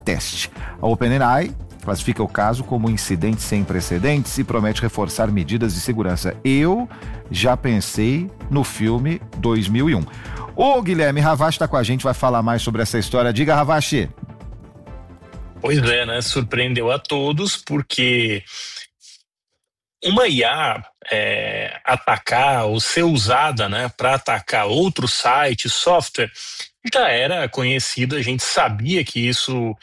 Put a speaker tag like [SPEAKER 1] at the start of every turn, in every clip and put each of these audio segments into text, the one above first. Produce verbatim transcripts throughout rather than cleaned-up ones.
[SPEAKER 1] teste. A OpenAI classifica o caso como um incidente sem precedentes e promete reforçar medidas de segurança. Eu já pensei no filme dois mil e um. O Guilherme Ravache está com a gente, vai falar mais sobre essa história. Diga, Ravache.
[SPEAKER 2] Pois é, né? Surpreendeu a todos, porque uma I A é, atacar ou ser usada, né, para atacar outro site, software, já era conhecido, a gente sabia que isso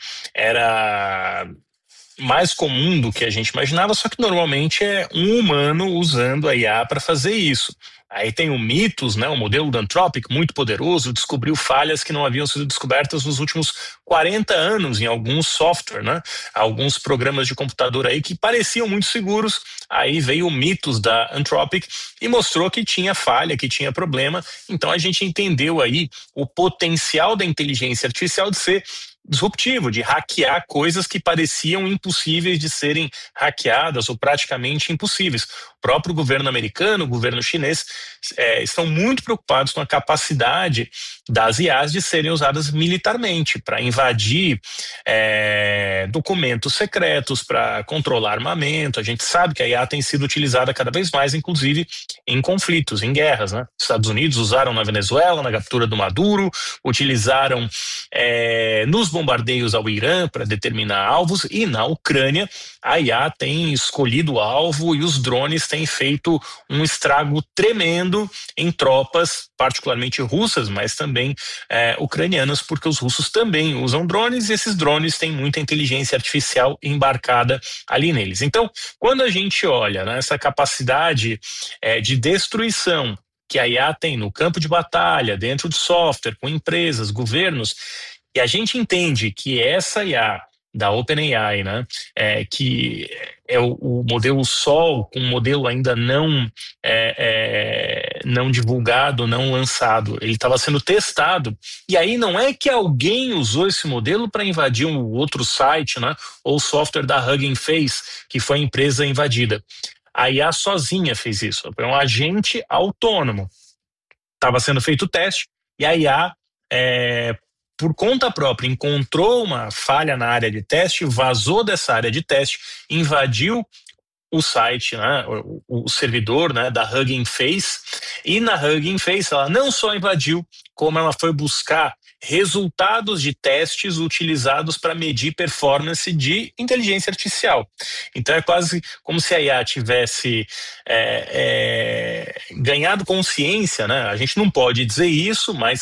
[SPEAKER 2] era mais comum do que a gente imaginava, só que normalmente é um humano usando a I A para fazer isso. Aí tem o Mythos, né, o modelo da Anthropic, muito poderoso, descobriu falhas que não haviam sido descobertas nos últimos quarenta anos em alguns software, né, alguns programas de computador aí que pareciam muito seguros. Aí veio o Mythos da Anthropic e mostrou que tinha falha, que tinha problema. Então a gente entendeu aí o potencial da inteligência artificial de ser disruptivo, de hackear coisas que pareciam impossíveis de serem hackeadas ou praticamente impossíveis. O próprio governo americano, o governo chinês, é, estão muito preocupados com a capacidade das I As de serem usadas militarmente para invadir é, documentos secretos, para controlar armamento. A gente sabe que a I A tem sido utilizada cada vez mais, inclusive em conflitos, em guerras, né? Os Estados Unidos usaram na Venezuela, na captura do Maduro, utilizaram é, nos bombardeios ao Irã para determinar alvos, e na Ucrânia a I A tem escolhido o alvo e os drones têm feito um estrago tremendo em tropas, particularmente russas, mas também é, ucranianas, porque os russos também usam drones e esses drones têm muita inteligência artificial embarcada ali neles. Então, quando a gente olha, né, essa capacidade é, de destruição que a I A tem no campo de batalha, dentro de software, com empresas, governos, e a gente entende que essa I A da OpenAI, né, é, que é o, o modelo Sol, com um modelo ainda não, é, é, não divulgado, não lançado, ele estava sendo testado, e aí não é que alguém usou esse modelo para invadir um outro site, né, ou o software da Hugging Face, que foi a empresa invadida. A I A sozinha fez isso, foi um agente autônomo. Estava sendo feito o teste e a I A, é, por conta própria, encontrou uma falha na área de teste, vazou dessa área de teste, invadiu o site, né, o, o servidor, né, da Hugging Face, e na Hugging Face ela não só invadiu, como ela foi buscar resultados de testes utilizados para medir performance de inteligência artificial. Então é quase como se a I A tivesse é, é, ganhado consciência, né? A gente não pode dizer isso, mas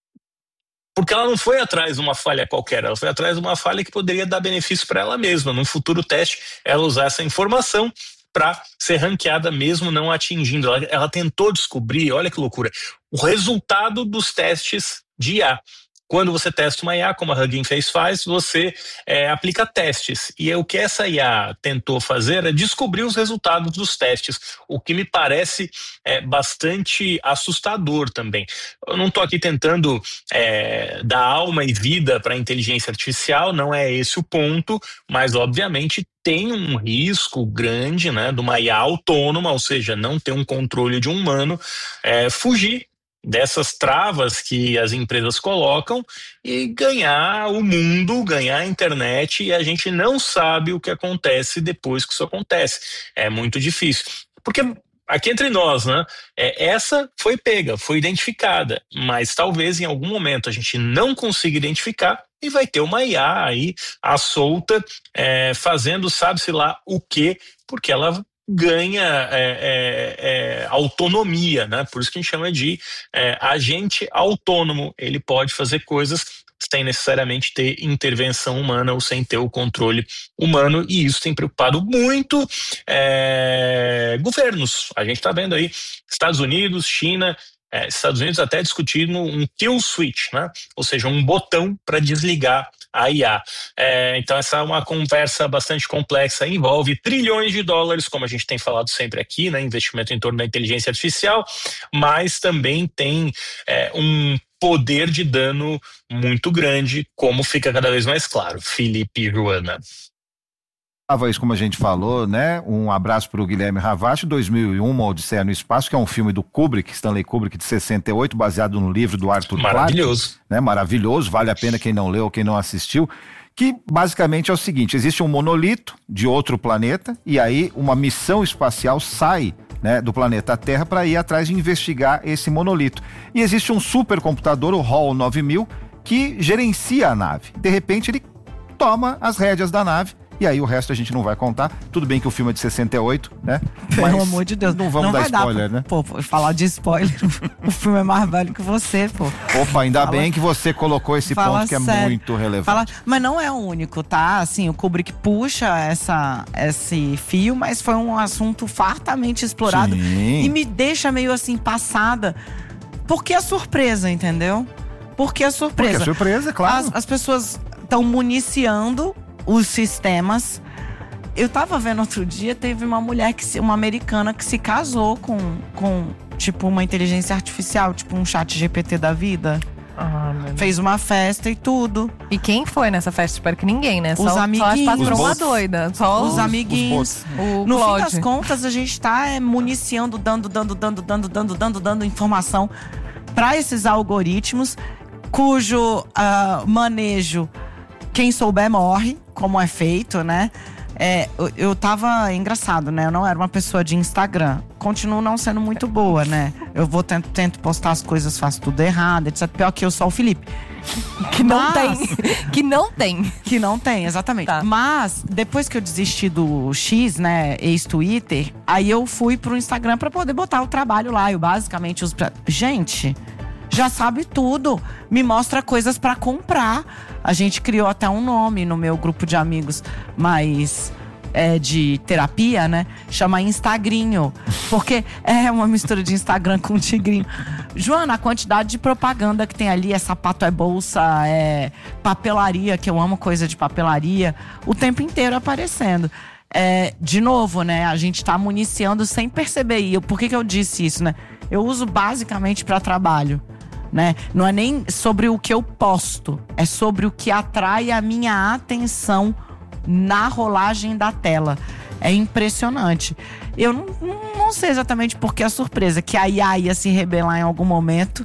[SPEAKER 2] porque ela não foi atrás de uma falha qualquer, ela foi atrás de uma falha que poderia dar benefício para ela mesma. Num futuro teste, ela usar essa informação para ser ranqueada mesmo não atingindo. Ela, ela tentou descobrir, olha que loucura, o resultado dos testes de I A. Quando você testa uma I A, como a Hugging Face faz, você é, aplica testes. E o que essa I A tentou fazer é descobrir os resultados dos testes, o que me parece é, bastante assustador também. Eu não estou aqui tentando é, dar alma e vida para a inteligência artificial, não é esse o ponto, mas obviamente tem um risco grande, né, de uma I A autônoma, ou seja, não ter um controle de um humano, é, fugir dessas travas que as empresas colocam e ganhar o mundo, ganhar a internet, e a gente não sabe o que acontece depois que isso acontece. É muito difícil. Porque aqui entre nós, né, é, essa foi pega, foi identificada, mas talvez em algum momento a gente não consiga identificar e vai ter uma I A aí à solta, é, fazendo sabe-se lá o quê, porque ela ganha é, é, é, autonomia, né? Por isso que a gente chama de é, agente autônomo. Ele pode fazer coisas sem necessariamente ter intervenção humana ou sem ter o controle humano, e isso tem preocupado muito é, governos. A gente está vendo aí Estados Unidos, China, é, Estados Unidos até discutindo um kill switch, né? Ou seja, um botão para desligar a I A. É, então essa é uma conversa bastante complexa, envolve trilhões de dólares, como a gente tem falado sempre aqui, né? Investimento em torno da inteligência artificial, mas também tem é, um poder de dano muito grande, como fica cada vez mais claro. Felipe e Joana.
[SPEAKER 1] Isso, como a gente falou, né? Um abraço para o Guilherme Ravache. Dois mil e um, Uma Odisseia no Espaço, que é um filme do Kubrick, Stanley Kubrick, de sessenta e oito, baseado no livro do Arthur Clarke.
[SPEAKER 2] Maravilhoso.
[SPEAKER 1] Né? Maravilhoso, vale a pena quem não leu, quem não assistiu. que basicamente é o seguinte: existe um monolito de outro planeta e aí uma missão espacial sai, né, do planeta Terra para ir atrás de investigar esse monolito. E existe um supercomputador, o Hall nove mil, que gerencia a nave. De repente ele toma as rédeas da nave. E aí o resto a gente não vai contar. Tudo bem que o filme é de sessenta e oito, né?
[SPEAKER 3] Pelo
[SPEAKER 1] Mas
[SPEAKER 3] amor de Deus.
[SPEAKER 1] Não vamos
[SPEAKER 3] não
[SPEAKER 1] dar spoiler,
[SPEAKER 3] pra,
[SPEAKER 1] né?
[SPEAKER 3] Pô, falar de spoiler, o filme é mais velho que você, pô.
[SPEAKER 1] Opa, ainda
[SPEAKER 3] Fala,
[SPEAKER 1] bem que você colocou esse ponto que é
[SPEAKER 3] sério.
[SPEAKER 1] muito relevante.
[SPEAKER 3] Fala, mas não é o único, tá? Assim, o Kubrick puxa essa, esse fio, mas foi um assunto fartamente explorado.
[SPEAKER 1] Sim.
[SPEAKER 3] E me deixa meio assim, passada. Porque é surpresa, entendeu? Porque é surpresa.
[SPEAKER 1] Porque é surpresa, claro.
[SPEAKER 3] As, as pessoas estão municiando os sistemas. Eu tava vendo outro dia, teve uma mulher, que se, uma americana que se casou com, com, tipo, uma inteligência artificial, tipo um chat G P T da vida.
[SPEAKER 4] Ah, meu Deus.
[SPEAKER 3] Fez uma festa e tudo.
[SPEAKER 4] E quem foi nessa festa? Espero que ninguém, né?
[SPEAKER 3] Os
[SPEAKER 4] só,
[SPEAKER 3] amiguinhos.
[SPEAKER 4] Só as patroas
[SPEAKER 1] Os
[SPEAKER 4] uma
[SPEAKER 1] bots.
[SPEAKER 4] doida. Só
[SPEAKER 3] Os
[SPEAKER 4] os,
[SPEAKER 3] amiguinhos.
[SPEAKER 4] o
[SPEAKER 3] No fim
[SPEAKER 4] Claude.
[SPEAKER 3] das contas, a gente tá é, municiando, dando, dando, dando, dando, dando, dando, dando informação para esses algoritmos, cujo uh, manejo, quem souber morre, como é feito, né? É, eu, eu tava engraçado, né? Eu não era uma pessoa de Instagram. Continuo não sendo muito boa, né? Eu vou tento, tento postar as coisas, faço tudo errado, etcétera. Pior que eu sou o Felipe.
[SPEAKER 4] Que não
[SPEAKER 3] Mas-
[SPEAKER 4] tem. Que não tem.
[SPEAKER 3] Que não tem, exatamente.
[SPEAKER 4] Tá.
[SPEAKER 3] Mas, depois que eu desisti do X, né, ex-Twitter, aí eu fui pro Instagram pra poder botar o trabalho lá. Eu basicamente uso pra... Gente, já sabe tudo. Me mostra coisas pra comprar. A gente criou até um nome no meu grupo de amigos, mas... É, de terapia, né? Chama Instagrinho. Porque é uma mistura de Instagram com tigrinho. Joana, a quantidade de propaganda que tem ali, é sapato, é bolsa, é papelaria, que eu amo coisa de papelaria, o tempo inteiro aparecendo. É, de novo, né? A gente tá municiando sem perceber. E eu, por que que eu disse isso, né? Eu uso basicamente para trabalho. Né? Não é nem sobre o que eu posto, é sobre o que atrai a minha atenção na rolagem da tela. É impressionante. Eu não, não sei exatamente por que a surpresa, que a I A ia se rebelar em algum momento,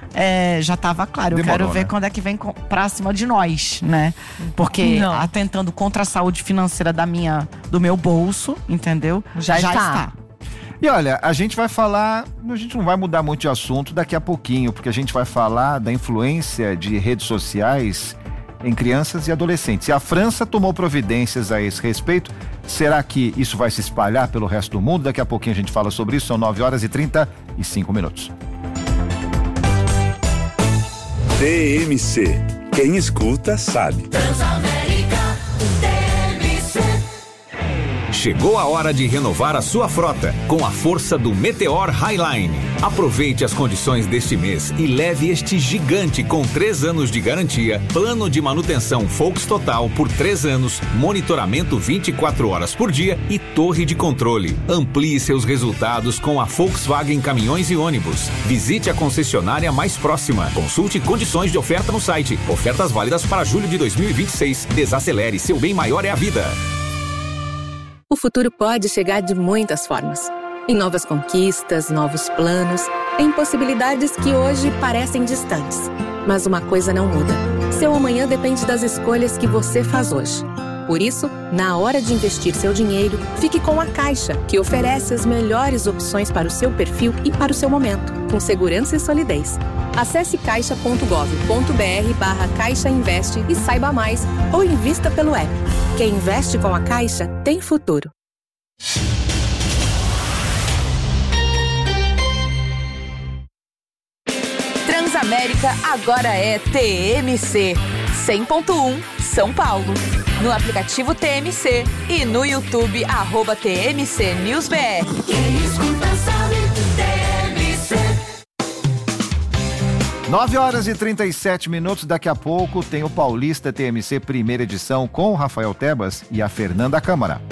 [SPEAKER 3] é, já estava claro. Eu
[SPEAKER 1] Demorou,
[SPEAKER 3] quero ver
[SPEAKER 1] né?
[SPEAKER 3] quando é que vem com- pra cima de nós, né? Porque
[SPEAKER 4] Não.
[SPEAKER 3] atentando contra a saúde financeira da minha, do meu bolso, entendeu?
[SPEAKER 4] Já está.
[SPEAKER 1] E olha, a gente vai falar, a gente não vai mudar muito de assunto daqui a pouquinho, porque a gente vai falar da influência de redes sociais em crianças e adolescentes. E a França tomou providências a esse respeito. Será que isso vai se espalhar pelo resto do mundo? Daqui a pouquinho a gente fala sobre isso. São nove horas e trinta e cinco minutos.
[SPEAKER 5] T M C. Quem escuta sabe.
[SPEAKER 6] Chegou a hora de renovar a sua frota com a força do Meteor Highline. Aproveite as condições deste mês e leve este gigante com três anos de garantia, plano de manutenção Volks Total por três anos, monitoramento vinte e quatro horas por dia e torre de controle. Amplie seus resultados com a Volkswagen Caminhões e Ônibus. Visite a concessionária mais próxima. Consulte condições de oferta no site. Ofertas válidas para julho de dois mil e vinte e seis. Desacelere, seu bem maior é a vida.
[SPEAKER 7] O futuro pode chegar de muitas formas. Em novas conquistas, novos planos, em possibilidades que hoje parecem distantes. Mas uma coisa não muda. Seu amanhã depende das escolhas que você faz hoje. Por isso, na hora de investir seu dinheiro, fique com a Caixa, que oferece as melhores opções para o seu perfil e para o seu momento, com segurança e solidez. Acesse caixa ponto gov ponto br barra Caixa Investe e saiba mais, ou invista pelo app. Quem investe com a Caixa tem futuro.
[SPEAKER 8] Transamérica agora é T M C cem ponto um São Paulo. No aplicativo T M C e no YouTube arroba T M C News B R. Quem escuta sabe T M C.
[SPEAKER 1] nove horas e trinta e sete minutos. Daqui a pouco tem o Paulista T M C primeira edição com o Rafael Tebas e a Fernanda Câmara.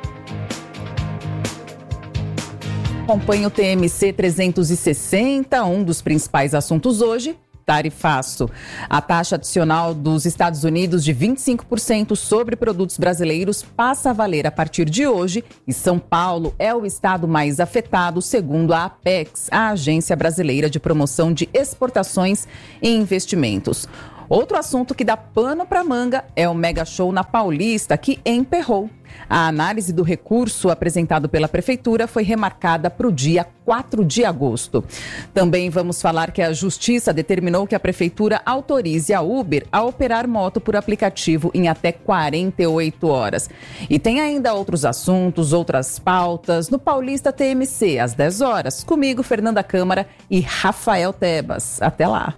[SPEAKER 9] Acompanhe o T M C trezentos e sessenta, um dos principais assuntos hoje, tarifaço. A taxa adicional dos Estados Unidos de vinte e cinco por cento sobre produtos brasileiros passa a valer a partir de hoje e São Paulo é o estado mais afetado, segundo a Apex, a Agência Brasileira de Promoção de Exportações e Investimentos. Outro assunto que dá pano para manga é o Mega Show na Paulista, que emperrou. A análise do recurso apresentado pela Prefeitura foi remarcada para o dia quatro de agosto. Também vamos falar que a Justiça determinou que a Prefeitura autorize a Uber a operar moto por aplicativo em até quarenta e oito horas. E tem ainda outros assuntos, outras pautas no Paulista T M C, às dez horas. Comigo, Fernanda Câmara e Rafael Tebas. Até lá.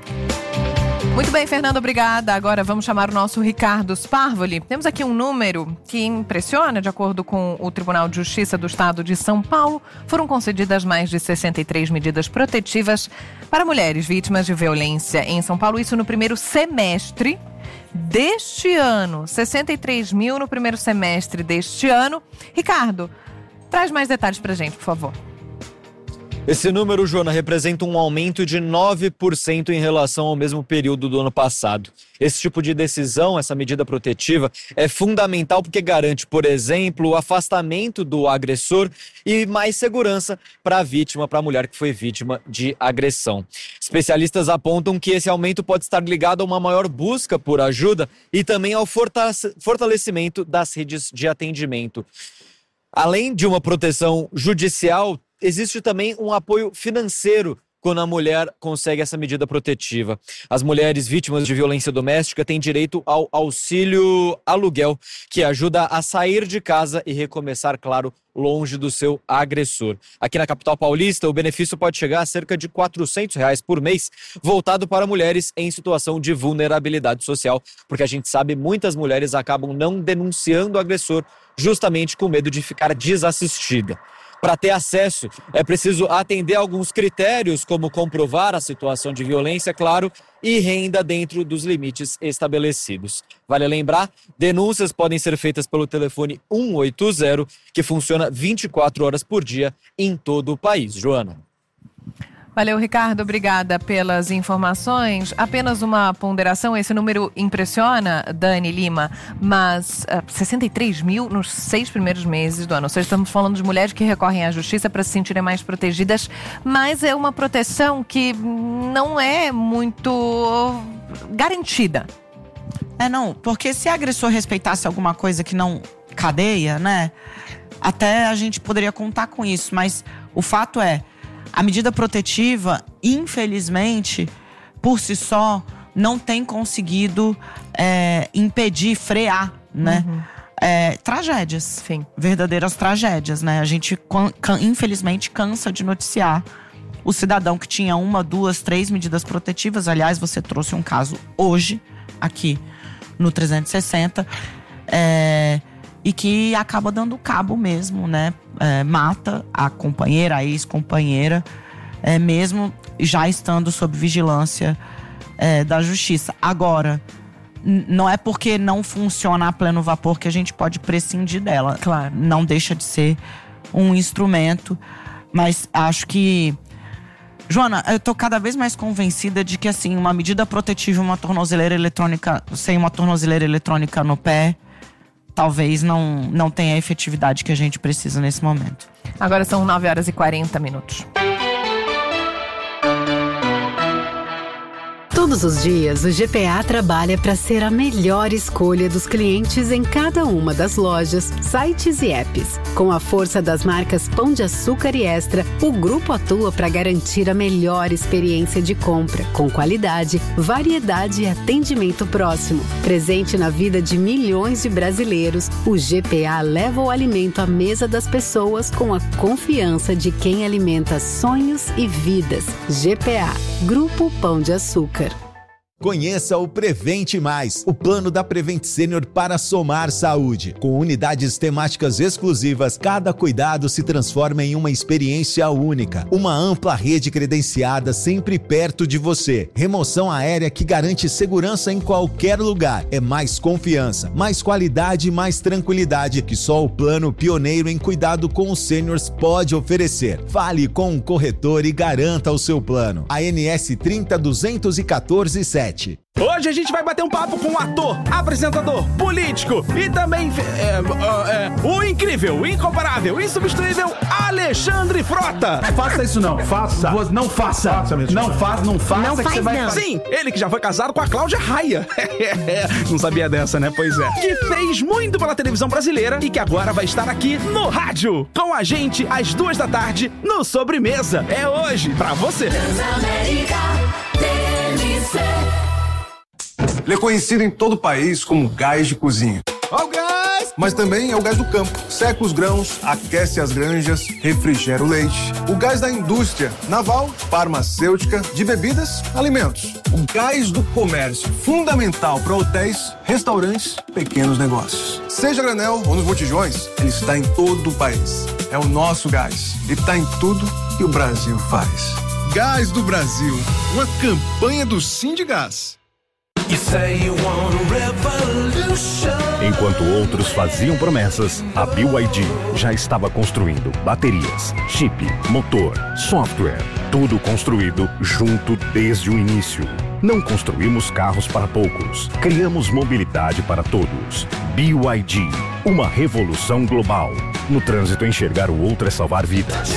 [SPEAKER 4] Muito bem, Fernanda, obrigada. Agora vamos chamar o nosso Ricardo Sparvoli. Temos aqui um número que impressiona. De acordo com o Tribunal de Justiça do Estado de São Paulo, foram concedidas mais de sessenta e três medidas protetivas para mulheres vítimas de violência em São Paulo. Isso no primeiro semestre deste ano. sessenta e três mil no primeiro semestre deste ano. Ricardo, traz mais detalhes pra gente, por favor.
[SPEAKER 10] Esse número, Joana, representa um aumento de nove por cento em relação ao mesmo período do ano passado. Esse tipo de decisão, essa medida protetiva, é fundamental porque garante, por exemplo, o afastamento do agressor e mais segurança para a vítima, para a mulher que foi vítima de agressão. Especialistas apontam que esse aumento pode estar ligado a uma maior busca por ajuda e também ao fortalecimento das redes de atendimento. Além de uma proteção judicial, existe também um apoio financeiro quando a mulher consegue essa medida protetiva. As mulheres vítimas de violência doméstica têm direito ao auxílio aluguel, que ajuda a sair de casa e recomeçar, claro, longe do seu agressor. Aqui na capital paulista, o benefício pode chegar a cerca de quatrocentos reais por mês, voltado para mulheres em situação de vulnerabilidade social, porque a gente sabe muitas mulheres acabam não denunciando o agressor justamente com medo de ficar desassistida. Para ter acesso, é preciso atender alguns critérios, como comprovar a situação de violência, claro, e renda dentro dos limites estabelecidos. Vale lembrar, denúncias podem ser feitas pelo telefone um oito zero, que funciona vinte e quatro horas por dia em todo o país. Joana.
[SPEAKER 4] Valeu, Ricardo. Obrigada pelas informações. Apenas uma ponderação, esse número impressiona, Dani Lima, mas uh, sessenta e três mil nos seis primeiros meses do ano. Ou seja, estamos falando de mulheres que recorrem à justiça para se sentirem mais protegidas, mas é uma proteção que não é muito garantida.
[SPEAKER 3] É, não, porque se o agressor respeitasse alguma coisa que não cadeia, né, até a gente poderia contar com isso, mas o fato é, a medida protetiva, infelizmente, por si só, não tem conseguido é, impedir, frear, né? Uhum. É, tragédias.
[SPEAKER 4] Sim.
[SPEAKER 3] Verdadeiras tragédias, né? A gente, infelizmente, cansa de noticiar o cidadão que tinha uma, duas, três medidas protetivas. Aliás, você trouxe um caso hoje, aqui no trezentos e sessenta, é, e que acaba dando cabo mesmo, né? É, mata a companheira, a ex-companheira, é, mesmo já estando sob vigilância é, da justiça. Agora, n- não é porque não funciona a pleno vapor que a gente pode prescindir dela.
[SPEAKER 4] Claro.
[SPEAKER 3] Não deixa de ser um instrumento, mas acho que... Joana, eu tô cada vez mais convencida de que, assim, uma medida protetiva, uma tornozeleira eletrônica, sem uma tornozeleira eletrônica no pé, talvez não, não tenha a efetividade que a gente precisa nesse momento.
[SPEAKER 4] Agora são nove horas e quarenta minutos.
[SPEAKER 11] Todos os dias, o G P A trabalha para ser a melhor escolha dos clientes em cada uma das lojas, sites e apps. Com a força das marcas Pão de Açúcar e Extra, o grupo atua para garantir a melhor experiência de compra, com qualidade, variedade e atendimento próximo. Presente na vida de milhões de brasileiros, o G P A leva o alimento à mesa das pessoas com a confiança de quem alimenta sonhos e vidas. G P A, Grupo Pão de Açúcar.
[SPEAKER 12] Conheça o Prevente Mais, o plano da Prevent Senior para somar saúde. Com unidades temáticas exclusivas, cada cuidado se transforma em uma experiência única. Uma ampla rede credenciada sempre perto de você. Remoção aérea que garante segurança em qualquer lugar. É mais confiança, mais qualidade e mais tranquilidade que só o plano pioneiro em cuidado com os sêniors pode oferecer. Fale com um corretor e garanta o seu plano. A N S trinta duzentos e quatorze sete. sete.
[SPEAKER 13] Hoje a gente vai bater um papo com o ator, apresentador, político e também é, é, o incrível, o incomparável, insubstituível Alexandre Frota.
[SPEAKER 14] Faça isso não, faça. Não faça. faça não faça, não faça
[SPEAKER 13] não
[SPEAKER 14] que
[SPEAKER 13] faz,
[SPEAKER 14] você vai
[SPEAKER 13] não. Sim, ele que já foi casado com a Cláudia Raia. Não sabia dessa, né? Pois é. Que fez muito pela televisão brasileira e que agora vai estar aqui no rádio com a gente às duas da tarde no Sobremesa. É hoje pra você.
[SPEAKER 15] Transamérica T M C.
[SPEAKER 16] Ele é conhecido em todo o país como gás de cozinha.
[SPEAKER 17] Ó o gás!
[SPEAKER 16] Mas também é o gás do campo. Seca os grãos, aquece as granjas, refrigera o leite. O gás da indústria naval, farmacêutica, de bebidas, alimentos. O gás do comércio, fundamental para hotéis, restaurantes, pequenos negócios. Seja granel ou nos botijões, ele está em todo o país. É o nosso gás e está em tudo que o Brasil faz. Gás do Brasil, uma campanha do Sindigás.
[SPEAKER 18] Enquanto outros faziam promessas, a B Y D já estava construindo baterias, chip, motor, software, tudo construído junto desde o início. Não construímos carros para poucos, criamos mobilidade para todos. B Y D, uma revolução global. No trânsito, enxergar o outro é salvar vidas.